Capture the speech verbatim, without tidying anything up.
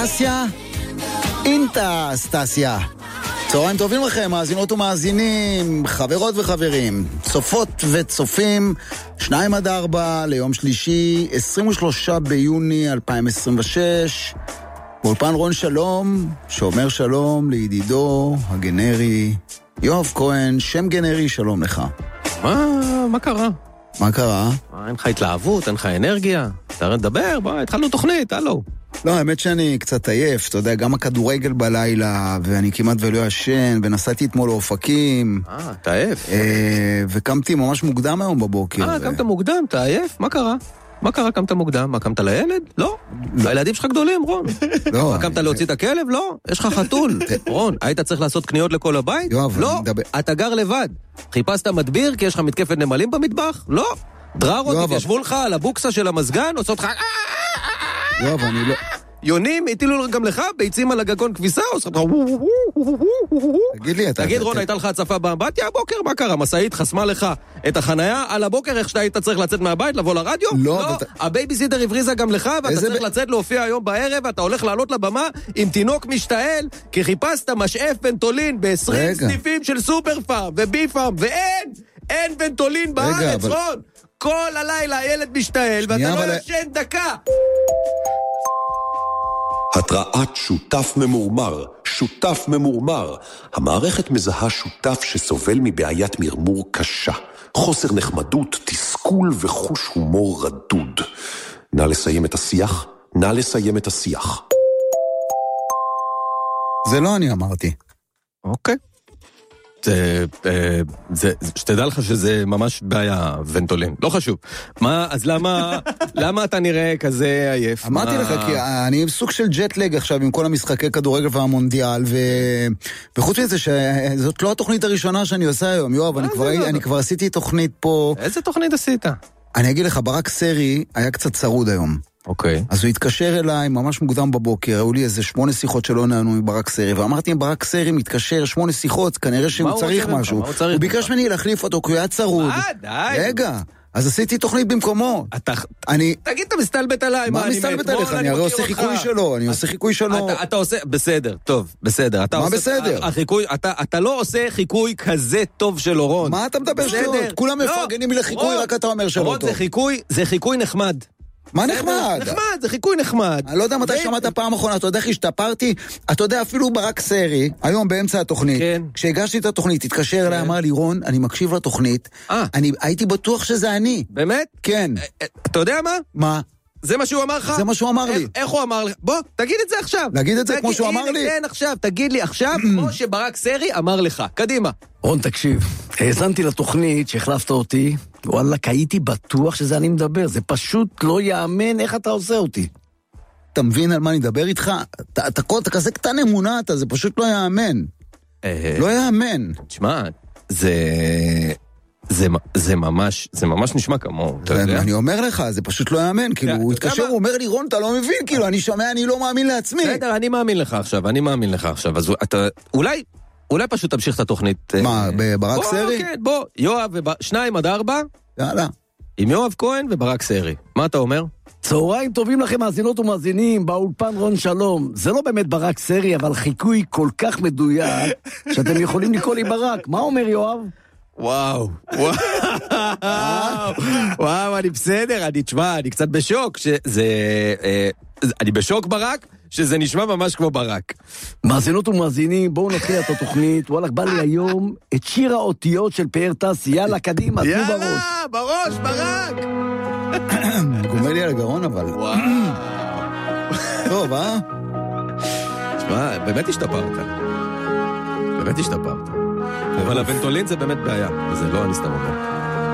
סטסיה, אינטה סטסיה. צהריים טובים לכם, מאזינות ומאזינים, חברות וחברים, צופות וצופים, שניים עד ארבע ליום שלישי, עשרים ושלושה ביוני אלפיים עשרים ושש, באולפן רון שלום, שאומר שלום לידידו הגנרי, יואב כהן, שם גנרי, שלום לך. מה, מה קרה? מה קרה? מה, אין לך התלהבות, אין לך אנרגיה? אתה מדבר, בוא, התחלנו תוכנית, הלו. לא, האמת שאני קצת עייף, אתה יודע, גם הכדורגל בלילה, ואני כמעט ולא ישן, ונסעתי אתמול לאופקים. אה, אתה עייף. אה, וקמתי ממש מוקדם היום בבוקר. אה, קמת מוקדם, אתה עייף? מה קרה? מה קרה, קמת מוקדם? מה, קמת לילד? לא. הילדים שלך גדולים, רון. לא. מה, קמת להוציא את הכלב? לא. יש לך חתול. רון, היית צריך לעשות קניות לכל הבית? לא. אתה גר לבד. חיפשת מדביר כי יש לך מתקפת נמלים במטבח? לא. דררות, התיישבו לך על הבוקסה של המזגן, עושות לך... לא, אבל אני לא... יונים, הטילו גם לך, ביצים על הגגון כביסה, עושות לך... תגיד לי, אתה... תגיד, רון, הייתה לך הצפה באמבטיה הבוקר? מה קרה? מסעית חסמה לך את החנייה על הבוקר, איך שאתה היית צריך לצאת מהבית, לבוא לרדיו? לא. הבייביסיטר הבריזה גם לך, ואתה צריך לצאת להופיע היום בערב, ואתה הולך לעלות לבמה עם תינוק משתעל, כי חיפשת משאף ונטולין ב-עשרים סניפים של סופר פארם ובי פארם, ואין, אין ונטולין בארץ, רון. כל הלילה הילד משתעל, ואתה לא ישן דקה. התראת שותף ממורמר, שותף ממורמר. המערכת מזהה שותף שסובל מבעיית מרמור קשה, חוסר נחמדות, תסכול וחוש הומור רדוד. נא לסיים את השיח, נא לסיים את השיח. זה לא אני אמרתי. אוקיי. זה, זה, שתדע לך שזה ממש בעיה, ונטולין. לא חשוב. מה, אז למה, למה אתה נראה כזה עייף? אמרתי לך, כי אני סוג של ג'טלג עכשיו עם כל המשחקי כדורגל והמונדיאל, ו... וחוץ מזה שזאת לא התוכנית הראשונה שאני עושה היום, יואב, אני כבר, אני כבר עשיתי תוכנית פה. איזה תוכנית עשית? אני אגיד לך, ברק סרי היה קצת צרוד היום. אוקיי. אז הוא התקשר אליי ממש מוקדם בבוקר, היו לי איזה שמונה שיחות שלא נענו עם ברק סרי, ואמרתי אם ברק סרי מתקשר שמונה שיחות, כנראה שהוא צריך משהו. הוא ביקש ממני להחליף אותו, כי הוא היה צרוד. מה, די? רגע, אז עשיתי תוכנית במקומו. תגיד, אתה מסתלבט עליי. מה מסתלבט עליך? אני הרי עושה חיקוי שלו, אני עושה חיקוי שלו. אתה עושה, בסדר, טוב, בסדר. מה בסדר? אתה לא עושה חיקוי כזה טוב של אורון. מה אתה מדבר שלו? כולם מפרגנים לחיקוי, רק אתה אומר שלו טוב. זה חיקוי נחמד. מה נחמד? נחמד, זה חיקוי נחמד. אני לא יודע מתי שמעת פעם אחרונה, אתה יודע איך השתפרתי? אתה יודע, אפילו ברק סרי, היום באמצע התוכנית, כשהגשתי את התוכנית, התקשר אליי, אמר לי, רון, אני מקשיב לתוכנית, אני הייתי בטוח שזה אני. באמת? כן. אתה יודע מה? מה? זה מה שהוא אמר לך? זה מה שהוא אמר לי. איך הוא אמר לך? בוא, תגיד את זה עכשיו. להגיד את זה כמו שהוא אמר לי? כן, עכשיו, תגיד לי עכשיו, כמו שברק סרי אמר לך. קדימה. רון, תקשיב, האזנתי לתוכנית שהחלפת אותי, וואלה, הייתי בטוח שזה אני מדבר, זה פשוט לא יאמן איך אתה עושה אותי. אתה מבין על מה אני מדבר איתך? אתה, אתה, אתה כזה קטן אמונה, אתה, זה פשוט לא יאמן. לא יאמן. תשמע, זה... זה, זה ממש, זה ממש נשמע כמו, אתה יודע? אני אומר לך, זה פשוט לא יאמן, כאילו, הוא התקשר, הוא אומר לי, רון, אתה לא מבין, כאילו, אני שומע, אני לא מאמין לעצמי. בסדר, אני מאמין לך עכשיו, אני מאמין לך עכשיו, אז אתה, אולי, אולי פשוט תמשיך את התוכנית. מה, בברק סרי? כן, בוא, יואב, שניים עד ארבע. יאללה. עם יואב כהן וברק סרי. מה אתה אומר? צהריים טובים לכם מאזינות ומאזינים, באולפן רון שלום. זה לא באמת ברק סרי, אבל חיקוי כל כך מדויק, שאתם יכולים לקרוא לי ברק. מה אומר יואב? וואו, וואו, וואו, אני בסדר, אני, תשמע, אני קצת בשוק, שזה, אני בשוק ברק, שזה נשמע ממש כמו ברק. מאזינות ומאזינים, בואו נתחיל את התוכנית, וואלה, בא לי היום את שיר האותיות של פאר טס, יאללה, קדימה, תנו בראש. יאללה, בראש, ברק! גומר לי על הגרון, אבל. וואו. טוב, אה? תשמע, באמת השתפרת. באמת השתפרת. אבל הוונטולין זה באמת בעיה, זה לא אני סתם אומר.